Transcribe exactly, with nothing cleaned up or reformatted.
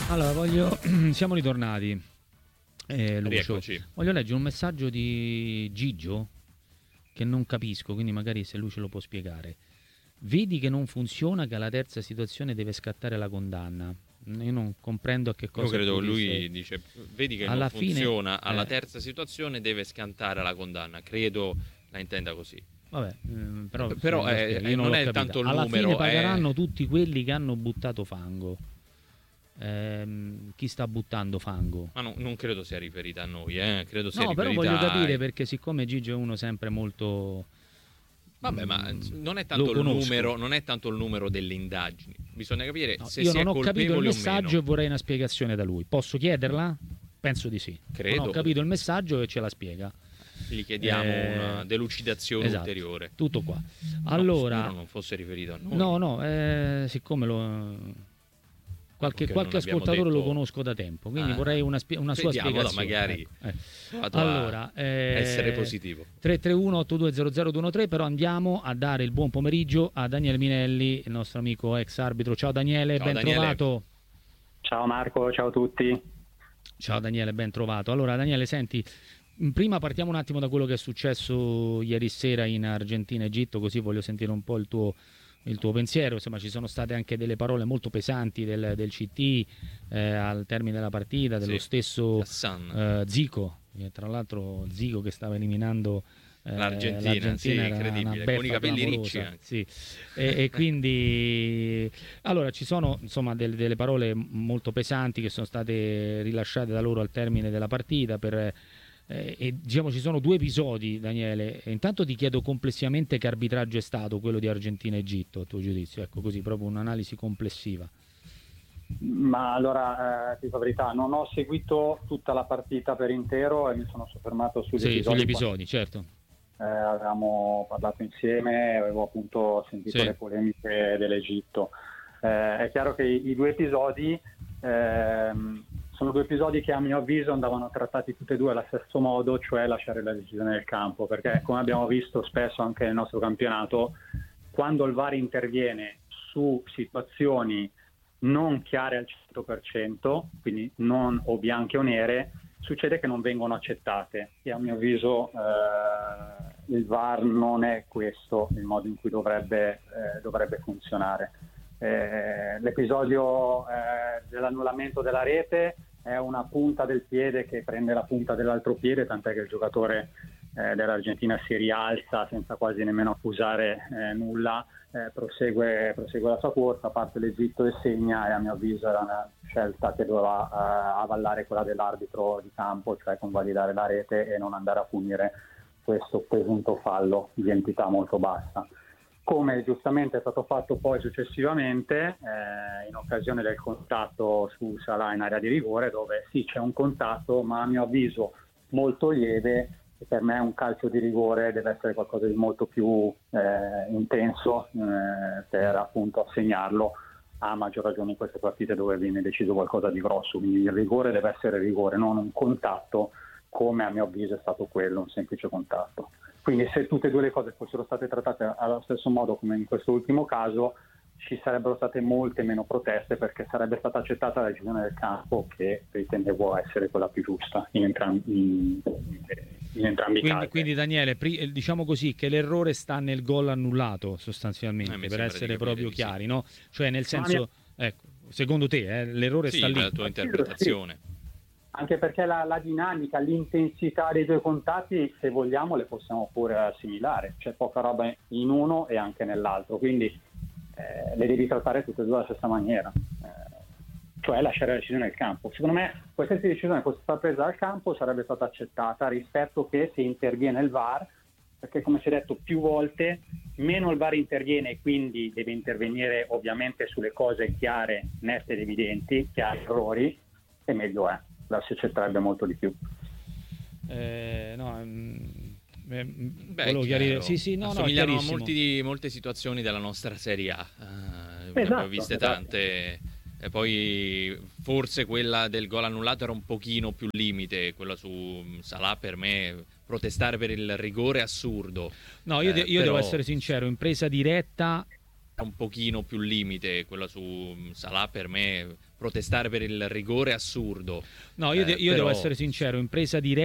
Allora, voglio siamo ritornati. Eh, Lucio, Rieccoci. voglio leggere un messaggio di Gigio che non capisco, quindi magari se lui ce lo può spiegare. Vedi che non funziona, che alla terza situazione deve scattare la condanna. Io non comprendo a che cosa. Io credo tu lui dice. dice, vedi che Alla non fine, funziona, alla eh. terza situazione deve scantare la condanna. Credo la intenda così. Vabbè, ehm, però, Eh, però, se me lo eh, spiega, eh, io non, non l'ho è capita. tanto il Alla numero, fine pagheranno è- tutti quelli che hanno buttato fango. Ehm, chi sta buttando fango? Ma no- non credo sia riferita a noi, eh. Credo sia No, però riferita voglio capire ai- perché siccome Gigio è uno sempre molto. Vabbè, ma mm, non è lo tanto il conosco. numero, non è tanto il numero delle indagini. Bisogna capire No, se io si non è ho capito il colpevoli o messaggio meno. e vorrei una spiegazione da lui. Posso chiederla? Penso di sì. Credo. Non ho capito il messaggio e ce la spiega. Gli chiediamo Eh, una delucidazione esatto, ulteriore. tutto qua. No, Allora, spero non fosse riferito a noi. no, no, eh, siccome lo. Qualche, Perché qualche non abbiamo ascoltatore detto- lo conosco da tempo, quindi Ah. vorrei una, spie- una sua Vediamo, no, spiegazione. magari Ecco, eh. provato a Allora, eh, essere positivo. tre tre uno otto due zero zero due uno tre, però andiamo a dare il buon pomeriggio a Daniele Minelli, il nostro amico ex arbitro. Ciao Daniele, Ciao, ben Daniele. trovato. Ciao Marco, ciao a tutti. Ciao Daniele, ben trovato. Allora Daniele, senti, mh, prima partiamo un attimo da quello che è successo ieri sera in Argentina e Egitto, così voglio sentire un po' il tuo, il tuo pensiero. Insomma, ci sono state anche delle parole molto pesanti del, del C T eh, al termine della partita, dello Sì. stesso Hassan. eh, Zico, che tra l'altro Zico che stava eliminando eh, L'Argentina, sì, era incredibile, una con i beffa capelli clamorosa. ricci anche. Sì. E, e quindi allora ci sono insomma delle, delle parole molto pesanti che sono state rilasciate da loro al termine della partita per, eh, e diciamo ci sono due episodi, Daniele. E intanto ti chiedo complessivamente che arbitraggio è stato quello di Argentina-Egitto a tuo giudizio, ecco, così proprio un'analisi complessiva. Ma allora, eh, ti dico la verità, non ho seguito tutta la partita per intero e mi sono soffermato sugli Sì, episodi. sugli episodi, certo. Eh, avevamo parlato insieme, avevo appunto sentito Sì. le polemiche dell'Egitto. Eh, è chiaro che i, i due episodi ehm, sono due episodi che a mio avviso andavano trattati tutti e due allo stesso modo, cioè lasciare la decisione nel campo, perché come abbiamo visto spesso anche nel nostro campionato, quando il V A R interviene su situazioni non chiare al cento per cento, quindi non o bianche o nere, succede che non vengono accettate e a mio avviso eh, il V A R non è questo il modo in cui dovrebbe, eh, dovrebbe funzionare. Eh, l'episodio eh, dell'annullamento della rete è una punta del piede che prende la punta dell'altro piede, tant'è che il giocatore eh, dell'Argentina si rialza senza quasi nemmeno accusare eh, nulla, eh, prosegue, prosegue la sua corsa, parte l'Egitto e segna, e a mio avviso era una scelta che doveva eh, avvallare quella dell'arbitro di campo, cioè convalidare la rete e non andare a punire questo presunto fallo di entità molto bassa. Come giustamente è stato fatto poi successivamente eh, in occasione del contatto su Salah in area di rigore, dove sì c'è un contatto, ma a mio avviso molto lieve, e per me un calcio di rigore deve essere qualcosa di molto più eh, intenso eh, per appunto assegnarlo, a maggior ragione in queste partite dove viene deciso qualcosa di grosso. Quindi il rigore deve essere rigore, non un contatto come a mio avviso è stato quello, un semplice contatto. Quindi se tutte e due le cose fossero state trattate allo stesso modo come in questo ultimo caso, ci sarebbero state molte meno proteste, perché sarebbe stata accettata la decisione del campo, che ritenevo essere quella più giusta in entrambi, in, in entrambi i Quindi, casi. quindi Daniele, pri- diciamo così, che l'errore sta nel gol annullato sostanzialmente, Eh, mi per sembra essere di capire proprio di sì. chiari, no? Cioè nel Ma senso, ecco, secondo te eh, l'errore Sì, sta lì? la tua interpretazione. Anche perché la, la dinamica, l'intensità dei due contatti, se vogliamo, le possiamo pure assimilare. C'è poca roba in uno e anche nell'altro, quindi eh, le devi trattare tutte e due alla stessa maniera, eh, cioè lasciare la decisione al campo. Secondo me qualsiasi decisione fosse stata presa al campo sarebbe stata accettata, rispetto che se interviene il V A R, perché come si è detto più volte, meno il V A R interviene e quindi deve intervenire ovviamente sulle cose chiare, nette ed evidenti, che ha errori, e meglio è. La si accetterebbe molto di più. Eh, no, mm, eh, Beh, volevo è chiarire. chiaro. Sì, sì, no, no, è Assomigliano a chiarissimo. molti di- molte situazioni della nostra Serie A. Eh, ne Esatto, abbiamo viste esatto. tante. E poi forse quella del gol annullato era un pochino più limite, quella su Salah per me, protestare per il rigore assurdo. No, io, de- Eh, io devo però essere sincero, in presa diretta era un pochino più limite, quella su Salah per me, protestare per il rigore assurdo. No, io, de- Eh, io però... devo essere sincero, in presa di